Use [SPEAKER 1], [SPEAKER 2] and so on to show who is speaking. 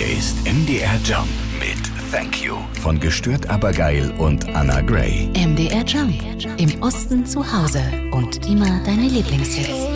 [SPEAKER 1] Hier ist MDR Jump mit Thank You von Gestört aber geil und Anna Gray.
[SPEAKER 2] MDR Jump. Im Osten zu Hause und immer deine Lieblingshits.